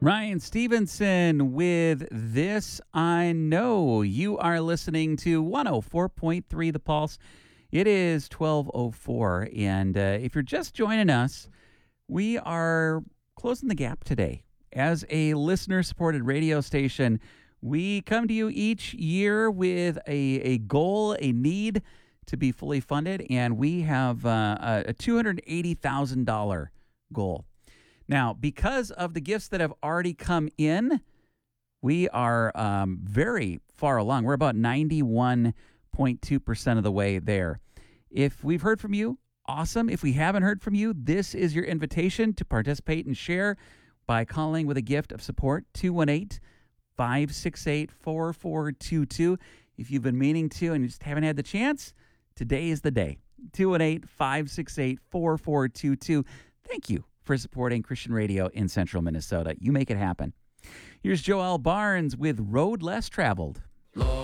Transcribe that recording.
Ryan Stevenson with This I Know. You are listening to 104.3 The Pulse. It is 12:04, and if you're just joining us, we are closing the gap today. As a listener-supported radio station, we come to you each year with a goal, a need to be fully funded, and we have a $280,000 goal. Now, because of the gifts that have already come in, we are very far along. We're about 91.2% of the way there. If we've heard from you, awesome. If we haven't heard from you, this is your invitation to participate and share by calling with a gift of support, 218-568-4422. If you've been meaning to and you just haven't had the chance, today is the day. 218-568-4422. Thank you for supporting Christian radio in Central Minnesota. You make it happen. Here's Joel Barnes with Road Less Traveled. Lord.